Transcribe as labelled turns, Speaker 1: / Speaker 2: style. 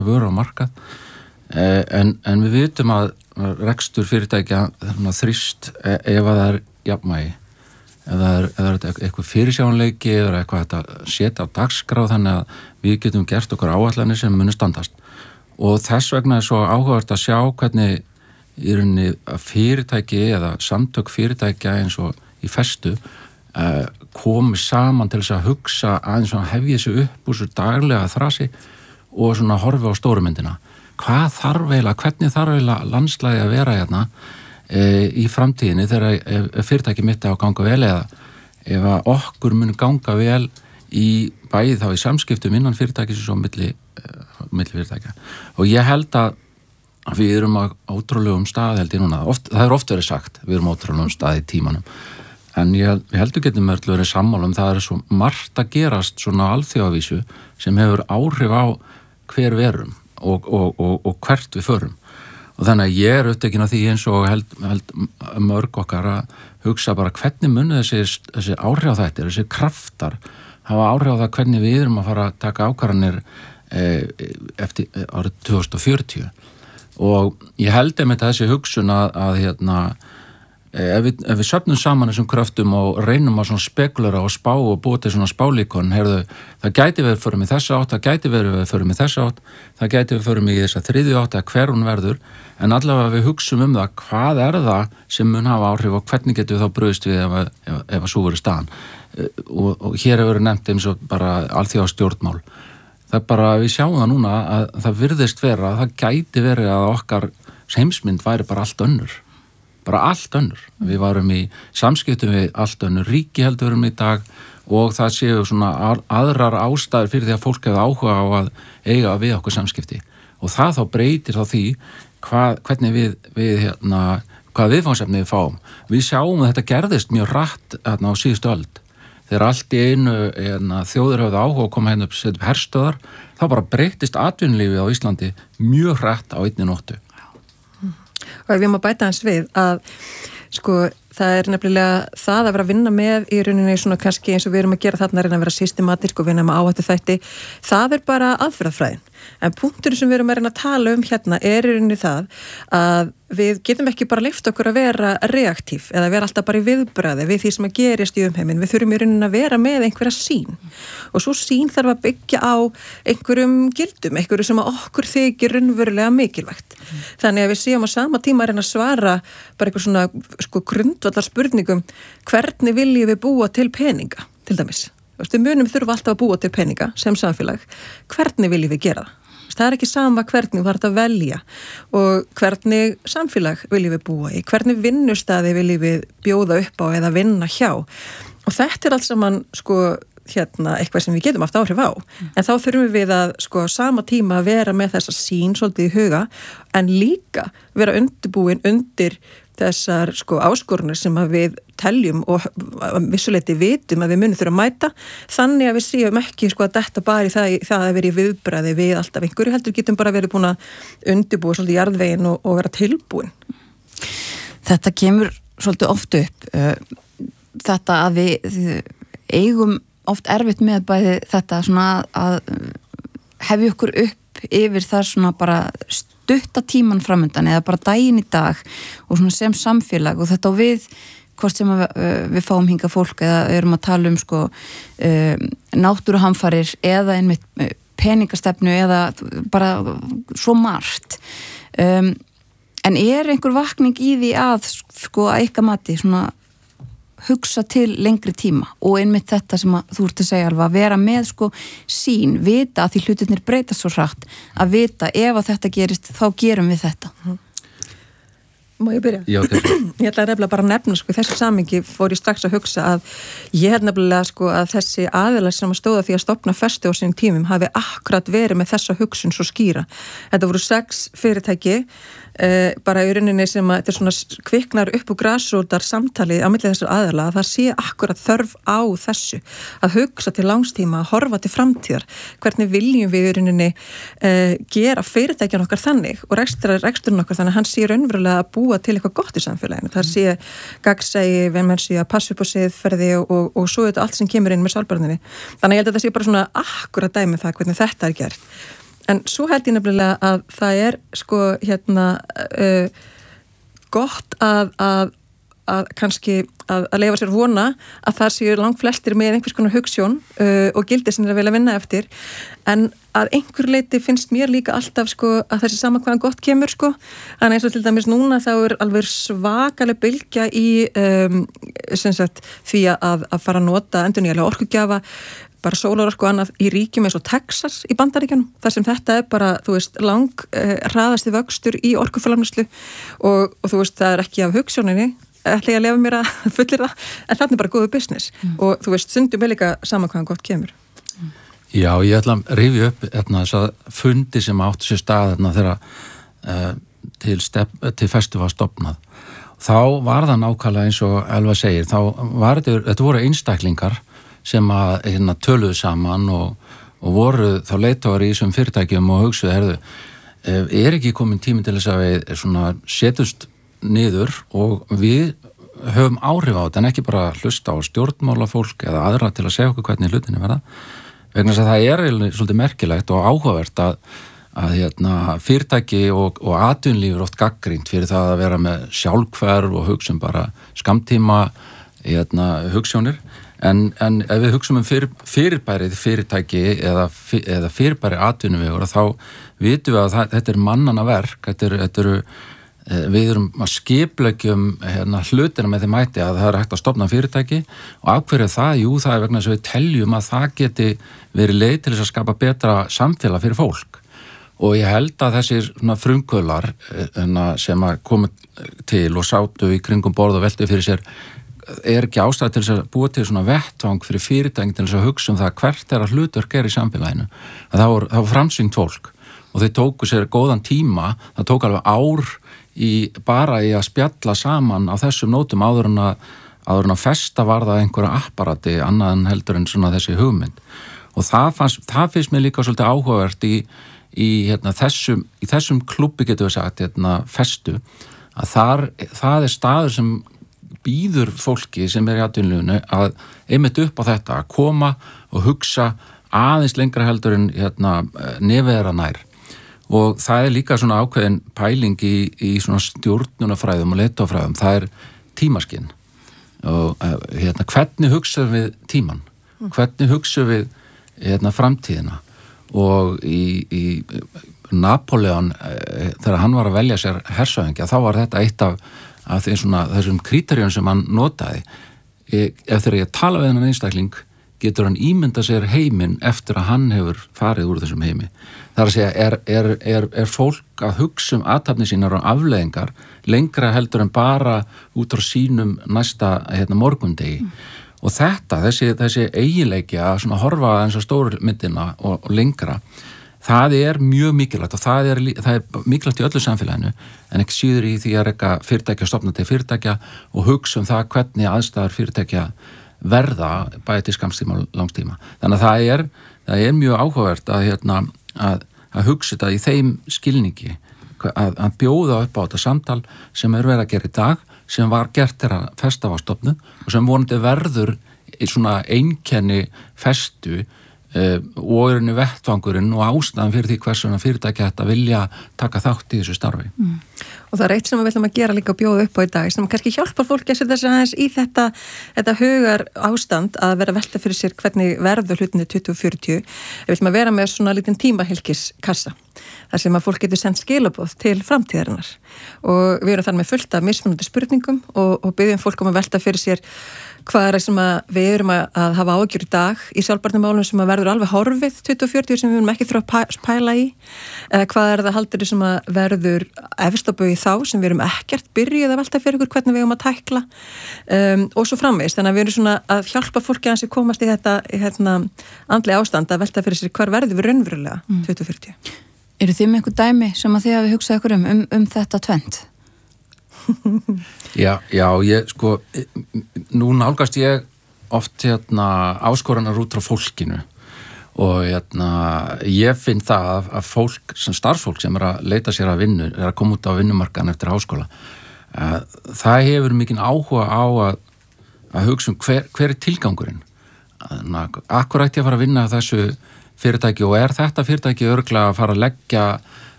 Speaker 1: vöru á markað en við vitum að rekstur fyrirtækja þrýst ef að það er jafnvægi eða er eitthvað fyrirsjáanleiki eða eitthvað að setja á dagskrá þannig að við getum gert okkur áætlanir sem muni standast og þess vegna er svo áhugavert að sjá hvernig í rauninni fyrirtæki eða samtök fyrirtækja eins og í festu komi saman til þess að hugsa aðeins svona hefja sig upp úr svo daglega þrasi og svona horfi á stóru myndina. Hvað þarf eiginlega, hvernig þarf eiginlega landslagið að vera hérna í framtíðinni þegar fyrirtæki mitt á að ganga vel eða ef að okkur mun ganga vel í bæði þá í samskiptum innan fyrirtækis og milli fyrirtækja. Og ég held að við erum á ótrúlegum stað held ég núna. Það er oft verið sagt, við erum á ótrúlegum stað í tímanum. En ég heldur getum verið sammála það er svo margt að gerast svona alþjóðavísu sem hefur áhrif á hver við erum og hvert við förum. Og þannig að ég upptekin af því eins og held mörg okkar að hugsa bara hvernig muni þessi áhrifþættir, þessi kraftar hafa áhrif á það hvernig við erum að fara að taka ákvarðanir eftir árið 2040. Og ég held einmitt að þessi hugsun að ef við söfnum saman þessum kröftum og reynum að svona spekulera og spá og búa til svona spálíkon, það gæti verið förum í þessa átt, það gæti verið förum í þessa átt, það gæti verið förum í þessa þriðju átt eða hver hún verður, en allavega við hugsum það, hvað er það sem mun hafa áhrif og hvernig getum við þá brugðist við ef að svo verið staðan. Og hér hefur verið nefnt eins og bara alþjóðastjórnmál. Það er bara, við sjáum það núna að það virðist vera, það gæti verið að okkar heimsmynd væri bara allt önnur. Bara allt önnur. Við varum í samskiptum við allt önnur ríki heldur í dag og það séu svona aðrar ástæður fyrir því að fólk hefur áhuga á að eiga við okkur samskipti. Og það þá breytir þá því hvernig við hvað viðfangsefni við fáum. Við sjáum að þetta gerðist mjög hratt á síðustu öld. Þegar allt í einu þjóðir höfðu áhuga að koma upp herstöðar, þá bara breytist atvinnulífið á Íslandi mjög hratt á einni nóttu.
Speaker 2: Og ef ég má bæta hans við að það er nefnilega það að vera að vinna með í rauninni svona kannski eins og við erum að gera þarna reyna að vera systematísk og vinna með áhættu þætti, það er bara aðferðafræðin. En punkturinn sem við erum að reyna að tala hérna er í rauninni það að við getum ekki bara leyft okkur að vera reaktív eða vera alltaf bara í viðbragði við því sem að gerist í umheiminn. Við þurfum í rauninni að vera með einhverja sýn og svo sýn þarf að byggja á einhverjum gildum, einhverju sem að okkur þykir raunverulega mikilvægt. Þannig að við séum á sama tíma að reyna að svara bara einhver svona grundvallar spurningum, hvernig viljum við búa til peninga til dæmis. Við munum þurfa alltaf að búa til peninga sem samfélag. Hvernig viljum við gera það? Það er ekki sama hvernig þú þarf að velja og hvernig samfélag viljum við búa í, hvernig vinnustæði viljum við bjóða upp á eða vinna hjá. Og þetta er allt saman eitthvað sem við getum haft áhrif á. En þá þurfum við að sama tíma að vera með þessa sýn svolítið í huga en líka vera undirbúin undir þessar áskorunir sem að við teljum og vissuleiti vitum að við munum þurfa að mæta þannig að við séum ekki að detta bara í það að vera í viðbragði við alltaf einhverju heldur getum bara verið búin að undirbúa svolítið jarðveginn og vera tilbúin.
Speaker 3: Þetta kemur svolítið oft upp þetta að við eigum oft erfitt með bæði þetta svona að hefja okkur upp yfir það svona bara stutta tíman framundan eða bara daginn í dag og svona sem samfélag og þetta á við hvort sem við fáum hingað fólk eða erum að tala náttúruhamfarir eða einmitt peningastefnu eða bara svo margt. En er einhver vakning í því að ykkar mati svona hugsa til lengri tíma og einmitt þetta sem að þú ert að segja alveg að vera með sín, vita að því hlutirnir breytast svo hratt, að vita ef að þetta gerist þá gerum við þetta.
Speaker 2: Má ég byrja?
Speaker 1: Já,
Speaker 2: ég ætla nefnilega bara að nefna í þessu samhengi fór ég strax að hugsa að ég hef nefnilega að þessi aðilar sem að stóða því að stofna Festu á sínum tímum hafi akkurat verið með þessa hugsun svo skýra. Þetta voru 6 fyrirtæki bara í rauninni sem að þetta er svona kviknar upp úr grasrótar samtalið á milli þessar aðila að það sé akkurat þörf á þessu að hugsa til langstíma, að horfa til framtíðar hvernig viljum við í rauninni gera fyrirtækjan okkar þannig og reksturinn okkar þannig að hann sé raunverulega að búa til eitthvað gott í samfélaginu. Það sé gagnsæi, menn sé að passa upp á siðferði og svo þetta allt sem kemur inn með sálbarninni. Þannig að ég held að þetta sé bara svona akkurat dæmi það hvernig þetta er gert. En svo held ég nefnilega að það sko gott að kannski að leifa sér vona að það séu langt flestir með einhvers konar hugsjón og gildi sem þeir að vilja vinna eftir, en að einhver leiti finnst mér líka alltaf sko að þessi sama hvaðan gott kemur sko, en eins og til dæmis núna þá alveg svakaleg bylgja í sem sagt því að fara að nota endurnýjanlega orkugjafa, bara sólarorku og annað í ríkjum eins og Texas í Bandaríkjunum, þar sem þetta bara, þú veist, hraðasti vöxtur í orkuframleiðslu og þú veist, það ekki af hugsjóninni ætla ég að lefa mér að fullir það, en þarna bara góðu business og þú veist, stundum líka sama hvaðan gott kemur.
Speaker 1: Já, ég ætla að rifja upp þess að fundi sem áttu sér stað þegar til festu var stofnað. Þá var það nákvæmlega eins og Elva segir, þetta voru einstaklingar sem að töluðu saman og voru þá leiðtogar í þessum fyrirtækjum og hugsuðu, ekki komin tími til þess að við svona setjumst niður og við höfum áhrif á þetta, en ekki bara hlusta á stjórnmálafólk eða aðra til að segja okkur hvernig hlutinni verða, vegna þess að það svolítið merkilegt og áhugavert að fyrirtæki og atvinnulíf oft gagnrýnt fyrir það að vera með sjálfhverf og hugsa bara skammtíma hugsjónir, en ef við hugsa fyrirbærið fyrirtæki eða fyrirbæri atvinnuvegur, þá vitum við að þetta mannanna verk, við erum að skipleggjum hlutina með þeim mæti að það hægt að stofna fyrirtæki og af hverju það? Jú, það vegna þess að við teljum að það geti verið leið til þess að skapa betra samfélag fyrir fólk og ég held að þessir frumkvöðlar sem að komu til og sátu í kringum borð og veltu fyrir sér ekki ástæða til þess að búa til svona vettvang fyrir fyrirtæki til þess að hugsa það hvert að hlutverk í samfélaginu. Það var framsýnt fólk og þau tóku sér góðan tíma, það tók alveg ár bara í að spjalla saman á þessum nótum áður en að festa var það einhverja apparati annað en heldur en svona þessi hugmynd og það finnst mér líka svolítið áhugavert í þessum klubbi getur við sagt festu að það staður sem býður fólki sem í atvinnulífinu að einmitt upp á þetta að koma og hugsa aðeins lengra heldur en nefera nær. Og það líka svona ákveðin pæling í svona stjórnunafræðum og leiðtogafræðum, það tímaskinn og hvernig hugsaðum við tíman, hvernig hugsaðum við framtíðina og í Napoleon þegar hann var að velja sér hersöfingja, þá var þetta eitt af þessum kríterjum sem hann notaði. Þegar ég tala við hann einstakling getur hann ímynda sér heiminn eftir að hann hefur farið úr þessum heimi. Það að segja, er fólk að hugsa athafnir sínar og afleiðingar lengra heldur en bara út frá sínum næsta morgundegi. Og þessi eiginleiki að horfa eins og stóru myndina og lengra, það mjög mikilvægt og það er mikilvægt í öllu samfélaginu, en ekki síður í því að reka fyrirtækja, stofna til fyrirtækja og hugsa það hvernig aðstæður fyrirtækja verða bæði til skamstíma og langstíma. Þannig að það er mjög áhugavert að hugsa þetta í þeim skilningi, að bjóða upp á þetta samtal sem verið að gera í dag, sem var gert þegar festa var stofnuð og sem vonandi verður svona einkenni festu og vettvangurinn og ástæðan fyrir því hversuna fyrirtæki þetta vilja taka þátt í þessu starfi.
Speaker 2: Og það eitt sem við ætlum að gera líka og bjóða upp á í dag sem kannski hjálpar fólki að setja sig aðeins í þetta hugar ástand að vera velta fyrir sér hvernig verður hlutinni 2040. Við ætlum að vera með svona lítinn tímahylkiskassa þar sem að fólk getur sendt skilaboð til framtíðarinnar og við erum þar með fullt af mismunandi spurningum og byggjum fólk að velta fyrir sér hvað sem við erum að hafa ágjör í dag í sjálfbarnamálum sem að verður alveg horfið 2040 sem við erum ekki þurfa að pæla í hvað það haldur sem að verður efstabögi þá sem við erum ekkert byrjuð að velta fyrir ykkur hvernig við erum að tækla og svo framvegis, þannig að við erum svona að hjálpa fólki að komast í þetta andlega ástand að velta fyrir sér hvar verður við raunverulega 2040.
Speaker 3: Eru þið með einhver dæmi sem að þið hafi hugsað ykkur um þetta tvent?
Speaker 1: Já, nú nálgast ég oft áskoranar út frá fólkinu og ég finn það að fólk, sem starfsfólk sem að leita sér að vinnu, að koma út á vinnumarkaðan eftir háskóla, það hefur mikinn áhuga á að hugsa hver tilgangurinn. Akkur ætti að fara að vinna þessu fyrirtæki og þetta fyrirtæki örugglega að fara að leggja